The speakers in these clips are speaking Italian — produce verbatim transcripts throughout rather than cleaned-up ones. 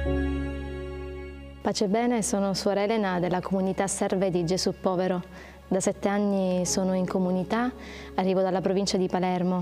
Pace e bene, sono suora Elena della comunità Serve di Gesù Povero. Da sette anni sono in comunità, arrivo dalla provincia di Palermo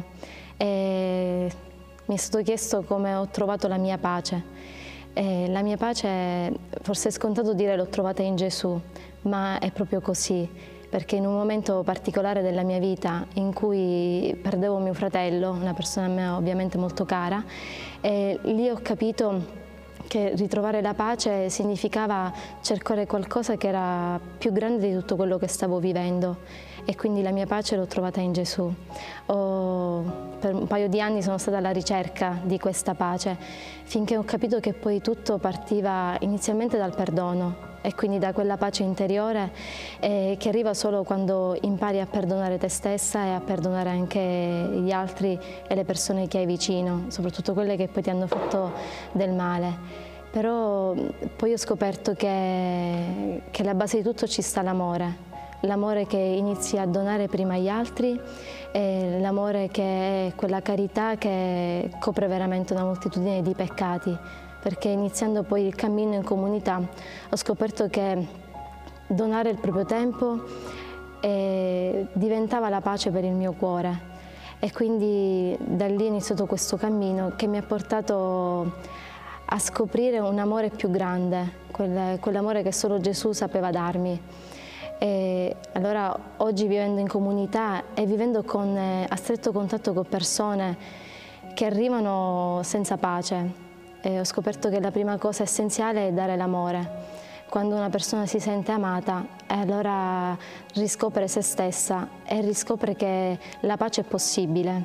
e mi è stato chiesto come ho trovato la mia pace. E la mia pace, forse è scontato dire, l'ho trovata in Gesù, ma è proprio così, perché in un momento particolare della mia vita in cui perdevo mio fratello, una persona a me ovviamente molto cara, e lì ho capito che ritrovare la pace significava cercare qualcosa che era più grande di tutto quello che stavo vivendo, e quindi la mia pace l'ho trovata in Gesù. Ho, per un paio di anni sono stata alla ricerca di questa pace, finché ho capito che poi tutto partiva inizialmente dal perdono, e quindi da quella pace interiore eh, che arriva solo quando impari a perdonare te stessa e a perdonare anche gli altri e le persone che hai vicino, soprattutto quelle che poi ti hanno fatto del male. Però poi ho scoperto che, che alla base di tutto ci sta l'amore, l'amore che inizi a donare prima agli altri, e l'amore che è quella carità che copre veramente una moltitudine di peccati. Perché iniziando poi il cammino in comunità ho scoperto che donare il proprio tempo eh, diventava la pace per il mio cuore, e quindi da lì è iniziato questo cammino che mi ha portato a scoprire un amore più grande, quel, quell'amore che solo Gesù sapeva darmi. E allora oggi, vivendo in comunità e vivendo con, eh, a stretto contatto con persone che arrivano senza pace, e ho scoperto che la prima cosa essenziale è dare l'amore. Quando una persona si sente amata, allora riscopre se stessa e riscopre che la pace è possibile.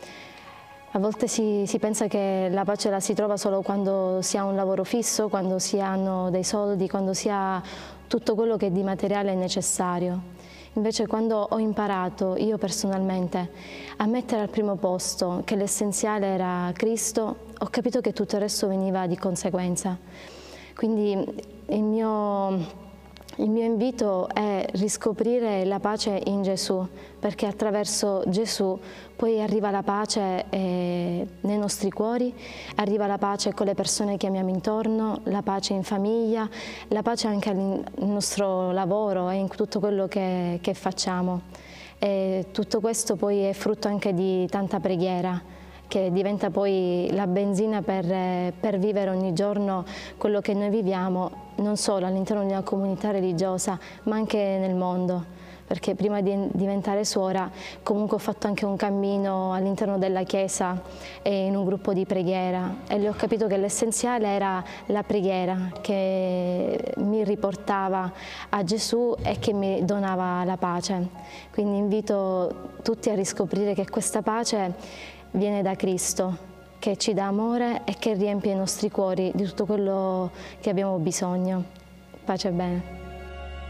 A volte si, si pensa che la pace la si trova solo quando si ha un lavoro fisso, quando si hanno dei soldi, quando si ha tutto quello che di materiale è necessario. Invece, quando ho imparato, io personalmente, a mettere al primo posto che l'essenziale era Cristo, ho capito che tutto il resto veniva di conseguenza. Quindi il mio... Il mio invito è riscoprire la pace in Gesù, perché attraverso Gesù poi arriva la pace eh, nei nostri cuori, arriva la pace con le persone che amiamo intorno, la pace in famiglia, la pace anche nel nostro lavoro e in tutto quello che, che facciamo. E tutto questo poi è frutto anche di tanta preghiera, che diventa poi la benzina per, per vivere ogni giorno quello che noi viviamo, non solo all'interno di una comunità religiosa, ma anche nel mondo. Perché prima di diventare suora comunque ho fatto anche un cammino all'interno della Chiesa e in un gruppo di preghiera, e lì ho capito che l'essenziale era la preghiera, che mi riportava a Gesù e che mi donava la pace. Quindi invito tutti a riscoprire che questa pace viene da Cristo, che ci dà amore e che riempie i nostri cuori di tutto quello che abbiamo bisogno. Pace e bene.